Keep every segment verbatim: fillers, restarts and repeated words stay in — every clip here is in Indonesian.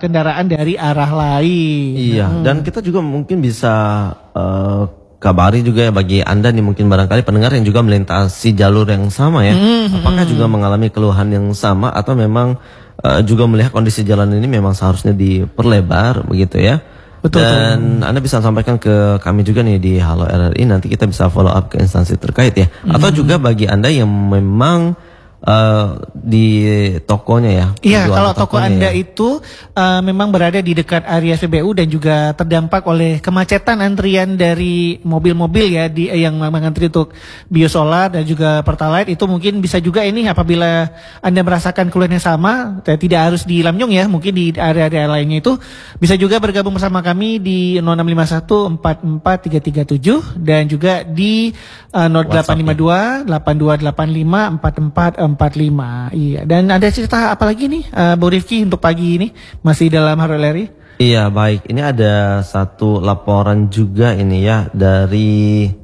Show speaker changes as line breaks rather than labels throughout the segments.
kendaraan dari arah lain.
Iya,
hmm.
dan kita juga mungkin bisa uh, kabari juga ya bagi Anda nih mungkin barangkali pendengar yang juga melintasi jalur yang sama ya. Hmm. Apakah juga mengalami keluhan yang sama atau memang uh, juga melihat kondisi jalan ini memang seharusnya diperlebar begitu ya.
Betul.
Dan Anda bisa sampaikan ke kami juga nih di Halo R R I, nanti kita bisa follow up ke instansi terkait ya. Hmm. Atau juga bagi Anda yang memang Uh, di tokonya ya.
Iya, kalau toko Anda
ya.
itu uh, memang berada di dekat area S P B U dan juga terdampak oleh kemacetan antrian dari mobil-mobil ya di yang mengantri untuk biosolar dan juga Pertalite, itu mungkin bisa juga ini apabila Anda merasakan keluhan yang sama, tidak harus di Lamjong ya, mungkin di area-area lainnya itu bisa juga bergabung bersama kami di nol enam lima satu empat empat tiga tiga tujuh dan juga di uh, nol delapan lima dua delapan dua delapan lima empat empat empat lima. Iya, dan ada cerita apa lagi nih uh, Bu Rifki untuk pagi ini masih dalam Halo R R I?
Iya, baik. Ini ada satu laporan juga ini ya dari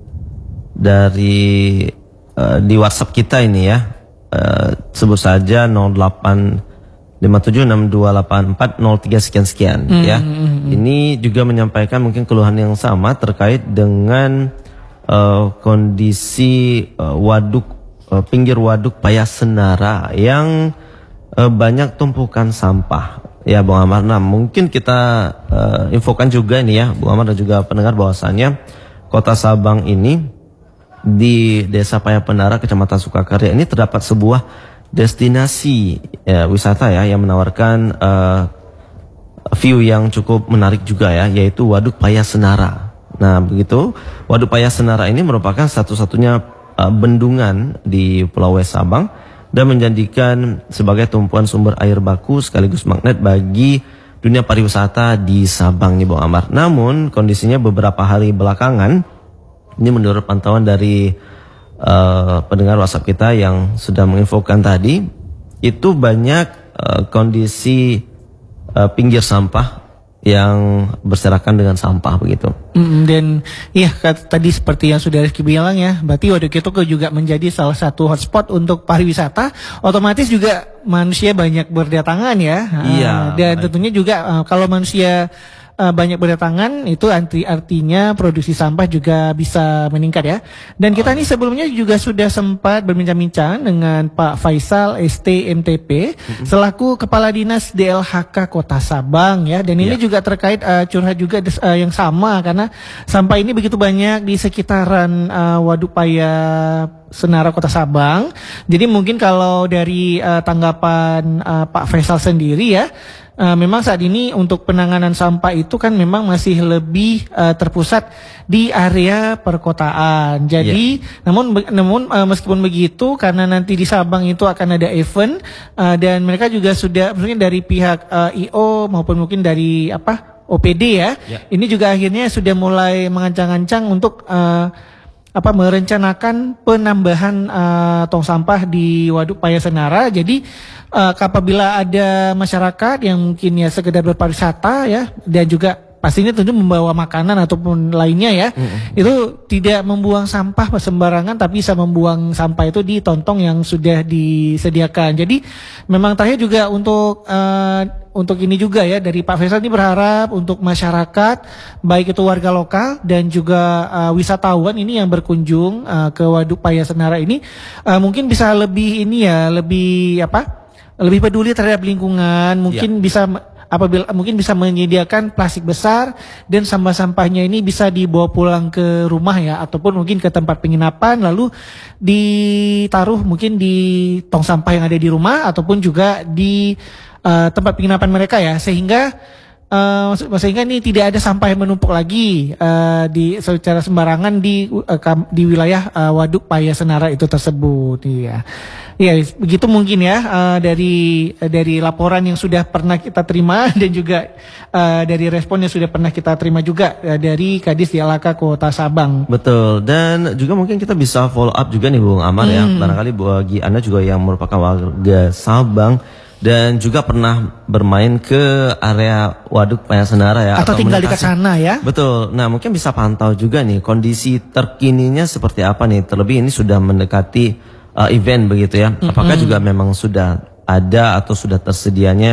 dari uh, di WhatsApp kita ini ya. Uh, sebut saja nol delapan lima tujuh enam dua delapan empat nol tiga sekian sekian mm, ya. Mm, mm. Ini juga menyampaikan mungkin keluhan yang sama terkait dengan uh, kondisi uh, waduk pinggir waduk Payasenara yang uh, banyak tumpukan sampah ya Bung Amar. Nah mungkin kita uh, infokan juga nih ya Bung Amar dan juga pendengar bahwasannya Kota Sabang ini di Desa Payasenara Kecamatan Sukakarya ini terdapat sebuah destinasi ya, wisata ya yang menawarkan uh, view yang cukup menarik juga ya, yaitu Waduk Payasenara. Nah begitu, Waduk Payasenara ini merupakan satu-satunya bendungan di Pulau West Sabang dan menjadikan sebagai tumpuan sumber air baku sekaligus magnet bagi dunia pariwisata di Sabang nih Bung Amar. Namun kondisinya beberapa hari belakangan ini menurut pantauan dari uh, pendengar WhatsApp kita yang sudah menginfokan tadi, itu banyak uh, kondisi uh, pinggir sampah yang berserakan dengan sampah begitu.
Mm, dan iya tadi seperti yang sudah Rizky bilang ya, berarti Waduk itu juga menjadi salah satu hotspot untuk pariwisata. Otomatis juga manusia banyak berdatangan ya.
Iya.
Uh, dan baik. Tentunya juga uh, kalau manusia uh, banyak berdatangan itu arti artinya produksi sampah juga bisa meningkat ya. Dan kita oh, nih sebelumnya juga sudah sempat berbincang-bincang dengan Pak Faisal S T M T P mm-hmm. selaku Kepala Dinas D L H K Kota Sabang ya. Dan ini yeah. juga terkait uh, curhat juga uh, yang sama karena sampah ini begitu banyak di sekitaran uh, Waduk Payasenara Kota Sabang. Jadi mungkin kalau dari uh, tanggapan uh, Pak Faisal sendiri ya, Uh, memang saat ini untuk penanganan sampah itu kan memang masih lebih uh, terpusat di area perkotaan. Jadi, yeah. namun namun uh, meskipun begitu, karena nanti di Sabang itu akan ada event uh, dan mereka juga sudah mungkin dari pihak uh, I O maupun mungkin dari apa O P D ya, yeah. ini juga akhirnya sudah mulai mengancang-ancang untuk uh, apa merencanakan penambahan uh, tong sampah di Waduk Payasenara. Jadi uh, apabila ada masyarakat yang mungkin ya sekedar berpariwisata ya dan juga pastinya tentu membawa makanan ataupun lainnya ya, mm-hmm. itu tidak membuang sampah sembarangan tapi bisa membuang sampah itu di tontong yang sudah disediakan. Jadi memang terakhir juga untuk uh, untuk ini juga ya dari Pak Faisal ini berharap untuk masyarakat baik itu warga lokal dan juga uh, wisatawan ini yang berkunjung uh, ke Waduk Payasenara ini uh, mungkin bisa lebih ini ya lebih apa lebih peduli terhadap lingkungan, mungkin ya. bisa apabila mungkin bisa menyediakan plastik besar dan sampah-sampahnya ini bisa dibawa pulang ke rumah ya ataupun mungkin ke tempat penginapan lalu ditaruh mungkin di tong sampah yang ada di rumah ataupun juga di uh, tempat penginapan mereka ya sehingga uh, sehingga ini tidak ada sampah yang menumpuk lagi uh, di secara sembarangan di uh, di wilayah uh, Waduk Payasenara itu tersebut ya. Iya, begitu mungkin ya uh, dari uh, dari laporan yang sudah pernah kita terima dan juga uh, dari respon yang sudah pernah kita terima juga uh, dari Kadis D L H K Kota Sabang.
Betul, dan juga mungkin kita bisa follow up juga nih Bung Amar hmm. ya, barangkali bagi Anda juga yang merupakan warga Sabang dan juga pernah bermain ke area Waduk Payasenara ya.
Atau, atau tinggal dekat sana ya.
Betul, nah mungkin bisa pantau juga nih kondisi terkininya seperti apa nih, terlebih ini sudah mendekati Uh, event begitu ya. Apakah mm-hmm. juga memang sudah ada atau sudah tersedianya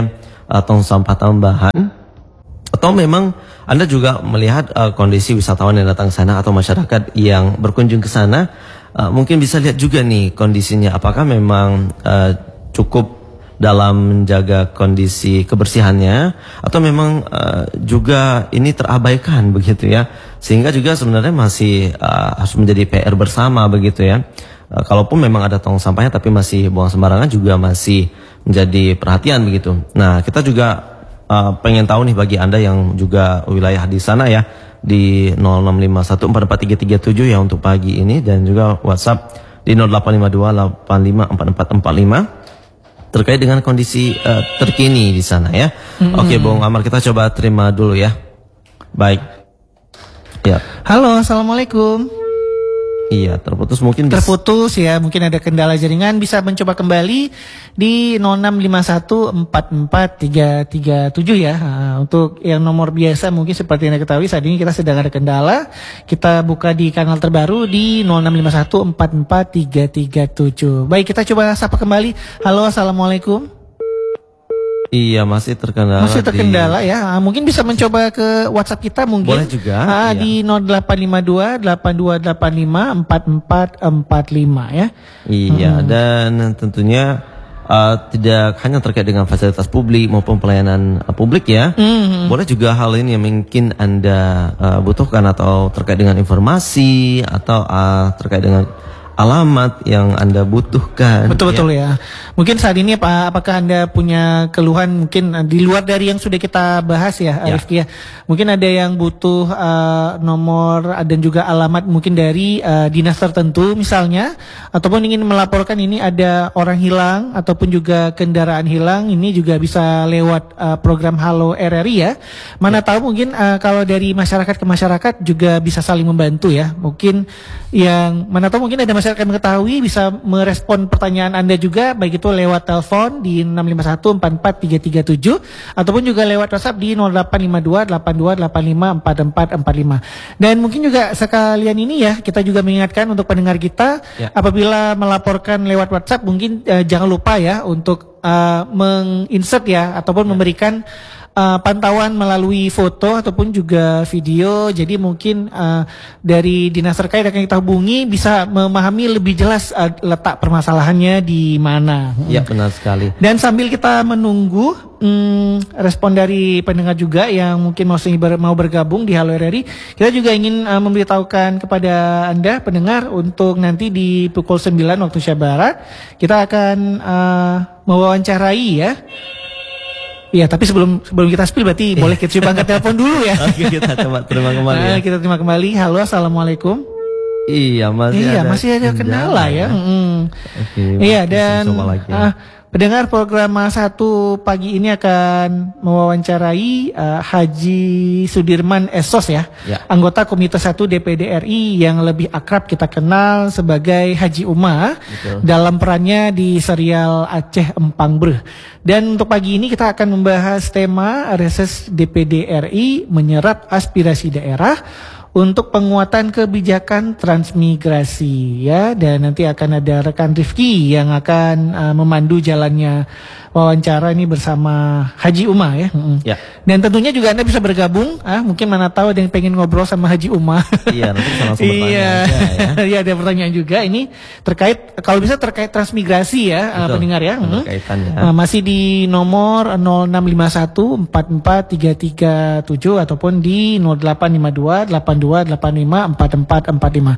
uh, tong sampah tambahan. Atau memang Anda juga melihat uh, kondisi wisatawan yang datang ke sana atau masyarakat yang berkunjung ke sana, uh, mungkin bisa lihat juga nih kondisinya apakah memang uh, cukup dalam menjaga kondisi kebersihannya atau memang uh, juga ini terabaikan begitu ya, sehingga juga sebenarnya masih uh, harus menjadi P R bersama begitu ya. Uh, kalaupun memang ada tong sampahnya tapi masih buang sembarangan juga masih menjadi perhatian begitu. Nah, kita juga Uh, pengen tahu nih bagi Anda yang juga wilayah di sana ya, di nol enam lima satu empat empat tiga tiga tujuh ya untuk pagi ini, dan juga WhatsApp di nol delapan lima dua delapan lima empat empat empat lima terkait dengan kondisi uh, terkini di sana ya. Mm-hmm. Oke, Bung Amar, kita coba terima dulu ya. Baik. Ya.
Halo, assalamualaikum.
Iya, terputus mungkin bisa.
Terputus ya, mungkin ada kendala jaringan, bisa mencoba kembali di nol enam lima satu empat empat tiga tiga tujuh ya. Nah, untuk yang nomor biasa mungkin seperti yang ketahui saat ini kita sedang ada kendala. Kita buka di kanal terbaru di nol enam lima satu empat empat tiga tiga tujuh. Baik, kita coba sapa kembali. Halo, assalamualaikum.
Iya, masih terkendala.
Masih terkendala di... ya. Mungkin bisa mencoba ke WhatsApp kita mungkin.
Boleh juga.
Ah,
iya.
Di nol delapan lima dua delapan dua delapan lima empat empat empat lima ya.
Iya, hmm. dan tentunya uh, tidak hanya terkait dengan fasilitas publik maupun pelayanan uh, publik ya. Hmm. Boleh juga hal ini yang mungkin Anda uh, butuhkan atau terkait dengan informasi atau uh, terkait dengan alamat yang Anda butuhkan.
Betul-betul
ya.
ya. Mungkin saat ini Pak, apakah Anda punya keluhan mungkin di luar dari yang sudah kita bahas ya, ya. Rifki ya. Mungkin ada yang butuh uh, nomor dan juga alamat mungkin dari uh, dinas tertentu misalnya, ataupun ingin melaporkan ini ada orang hilang ataupun juga kendaraan hilang, ini juga bisa lewat uh, program Halo R R I ya. Mana ya. Tahu mungkin uh, kalau dari masyarakat ke masyarakat juga bisa saling membantu ya. Mungkin yang mana tahu mungkin ada masyarakat mengetahui bisa merespon pertanyaan Anda juga, baik itu lewat telepon di enam lima satu empat empat tiga tiga tujuh ataupun juga lewat WhatsApp di nol delapan lima dua delapan dua delapan lima empat empat empat lima. Dan mungkin juga sekalian ini ya, kita juga mengingatkan untuk pendengar kita ya. Apabila melaporkan lewat WhatsApp mungkin uh, jangan lupa ya untuk uh, menginsert ya ataupun ya. memberikan Uh, pantauan melalui foto ataupun juga video. Jadi mungkin uh, dari dinas terkait akan kita hubungi bisa memahami lebih jelas uh, letak permasalahannya di mana.
Ya, benar sekali.
Dan sambil kita menunggu hmm, respon dari pendengar juga yang mungkin mau, mau bergabung di Halo R R I, kita juga ingin uh, memberitahukan kepada Anda pendengar untuk nanti di pukul sembilan waktu Indonesia Barat kita akan uh, mewawancarai ya. Iya, tapi sebelum sebelum kita spill berarti boleh kita coba angkat telepon dulu ya.
Oke, kita coba terima kembali
nah,
ya.
Kita terima kembali. Halo, assalamualkum.
Iya, masih
iya,
ada
masih ada kendala ya. ya. Hmm.
Oke,
iya, dan uh, pendengar program satu pagi ini akan mewawancarai uh, Haji Sudirman Esos ya, ya, anggota Komite satu D P D R I yang lebih akrab kita kenal sebagai Haji Uma. Betul. Dalam perannya di serial Aceh Empang Breh. Dan untuk pagi ini kita akan membahas tema Reses D P D R I menyerap aspirasi daerah untuk penguatan kebijakan transmigrasi ya, dan nanti akan ada rekan Rifki yang akan uh, memandu jalannya wawancara ini bersama Haji Uma ya. Mm-hmm. Ya. Dan tentunya juga Anda bisa bergabung, ah mungkin mana tahu ada yang pengen ngobrol sama Haji Uma. Iya, nanti bisa langsung bertanya iya. aja ya. Iya, ada pertanyaan juga ini terkait kalau bisa terkait transmigrasi ya, uh, pendengar ya. Mm-hmm. Kaitannya. Uh, masih di nomor nol enam lima satu empat empat tiga tiga tujuh ataupun di nol delapan lima dua delapan dua delapan lima empat empat empat lima.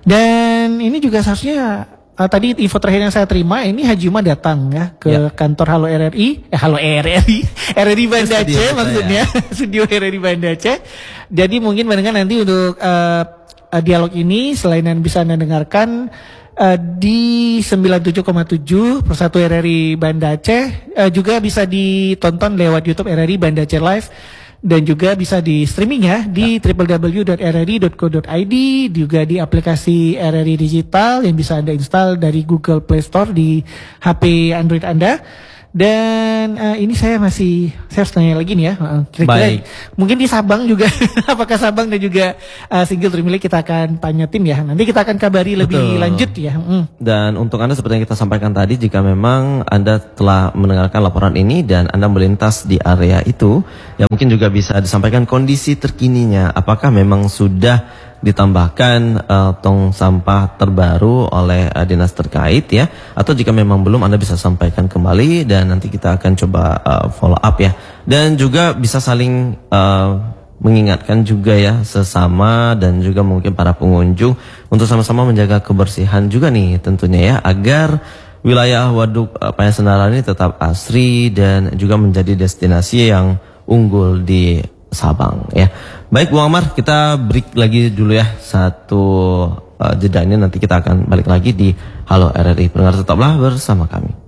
Dan ini juga seharusnya Uh, tadi info terakhir yang saya terima ini Haji Uma datang ya ke ya. kantor Halo R R I, eh Halo R R I, R R I Banda Aceh maksudnya, ya. Studio R R I Banda Aceh. Jadi mungkin mendengar nanti untuk uh, uh, dialog ini selain yang bisa Anda dengarkan uh, di sembilan puluh tujuh koma tujuh Persatu R R I Banda Aceh, uh, juga bisa ditonton lewat YouTube R R I Banda Aceh Live. Dan juga bisa di streaming ya di w w w dot r r i dot co dot i d, juga di aplikasi R R I Digital yang bisa Anda install dari Google Play Store di H P Android Anda. Dan uh, ini saya masih saya harus tanya lagi nih ya. Uh, kira-kira
Baik.
mungkin di Sabang juga apakah Sabang dan juga uh, single termilik kita akan tanya tim ya. Nanti kita akan kabari lebih
Betul.
lanjut ya. Hmm.
Dan untuk Anda seperti yang kita sampaikan tadi, jika memang Anda telah mendengarkan laporan ini dan Anda melintas di area itu, ya mungkin juga bisa disampaikan kondisi terkininya. Apakah memang sudah ditambahkan uh, tong sampah terbaru oleh uh, dinas terkait ya, atau jika memang belum, Anda bisa sampaikan kembali dan nanti kita akan coba uh, follow up ya. Dan juga bisa saling uh, mengingatkan juga ya sesama dan juga mungkin para pengunjung untuk sama-sama menjaga kebersihan juga nih tentunya ya, agar wilayah Waduk uh, Payasenaran ini tetap asri dan juga menjadi destinasi yang unggul di Sabang ya. Baik Bu Amar, kita break lagi dulu ya satu uh, jeda ini, nanti kita akan balik lagi di Halo R R I. Pendengar tetaplah bersama kami.